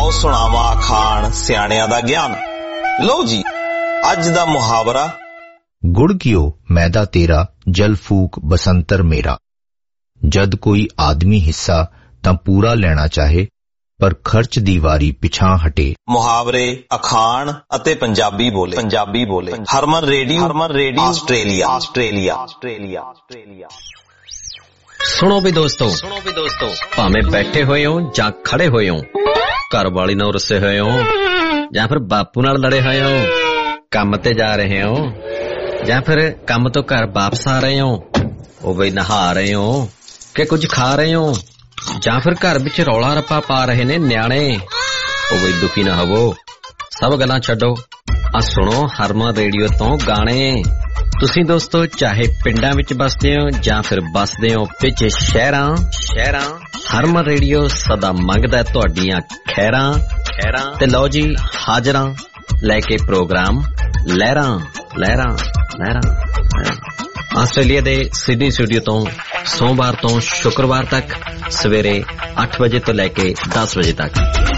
ਆਓ ਸੁਣਾਵਾਂ ਅਖਾਣ ਸਿਆਣਿਆਂ ਦਾ ਗਿਆਨ। ਲਓ ਜੀ ਅੱਜ ਦਾ ਮੁਹਾਵਰਾ। ਗੁੜ ਗਿਓ ਮੈਦਾ ਤੇਰਾ, ਜਲ ਫੂਕ ਬਸੰਤਰ ਮੇਰਾ। ਜਦ ਕੋਈ ਆਦਮੀ ਹਿੱਸਾ ਤਾਂ ਪੂਰਾ ਲੈਣਾ ਚਾਹੇ, ਪਰ ਖਰਚ ਦੀ ਵਾਰੀ ਪਿਛਾਂ ਹਟੇ। ਮੁਹਾਵਰੇ, ਅਖਾਣ ਅਤੇ ਪੰਜਾਬੀ ਬੋਲੇ। ਹਰਮਨ ਰੇਡੀਓ ਆਸਟ੍ਰੇਲੀਆ। ਸੁਣੋ ਵੀ ਦੋਸਤੋ, ਭਾਵੇਂ ਬੈਠੇ ਹੋਏ ਹੋ ਜਾਂ ਖੜੇ ਹੋਏ ਹੋ, ਘਰ ਵਾਲੀ ਨਾਲ ਰੁੱਸੇ ਹੋਏ ਹੋ ਜਾਂ ਫਿਰ ਬਾਪੂ ਨਾਲ ਲੜੇ ਹੋਏ ਹੋ, ਕੰਮ ਤੇ ਜਾ ਰਹੇ ਹੋ ਜਾਂ ਫਿਰ ਕੰਮ ਤੋਂ ਘਰ ਵਾਪਸ ਆ ਰਹੇ ਹੋ, ਉਹ ਵੀ ਨਹਾ ਰਹੇ ਹੋ ਕਿ ਕੁਝ ਖਾ ਰਹੇ ਹੋ, ਜਾਂ ਫਿਰ ਘਰ ਵਿੱਚ ਰੌਲਾ ਰੱਪਾ ਪਾ ਰਹੇ ਨੇ ਨਿਆਣੇ, ਉਹ ਵੀ ਦੁਖੀ ਨਾ ਹੋਵੋ। ਸਭ ਗੱਲਾਂ ਛੱਡੋ, ਆ ਸੁਣੋ ਹਰਮਨ ਰੇਡੀਓ ਤੋਂ ਗਾਣੇ। ਤੁਸੀਂ ਦੋਸਤੋ ਚਾਹੇ ਪਿੰਡਾਂ ਵਿੱਚ ਬਸਦੇ ਹੋ ਜਾਂ ਫਿਰ ਬਸਦੇ ਹੋ ਵਿੱਚ ਸ਼ਹਿਰਾਂ, ਹਰਮਨ ਰੇਡੀਓ ਸਦਾ ਮੰਗਦਾ ਤੁਹਾਡੀਆਂ ਖੈਰਾਂ। ਤੇ ਲਓ ਜੀ ਹਾਜ਼ਰਾਂ ਲੈ ਕੇ ਪ੍ਰੋਗਰਾਮ ਲਹਿਰਾਂ। ਆਸਟ੍ਰੇਲੀਆ ਦੇ ਸਿਡਨੀ ਸਟੂਡੀਓ ਤੋਂ ਸੋਮਵਾਰ ਤੋਂ ਸ਼ੁੱਕਰਵਾਰ ਤੱਕ ਸਵੇਰੇ 8 ਵਜੇ ਤੋਂ ਲੈ ਕੇ 10 ਵਜੇ ਤੱਕ।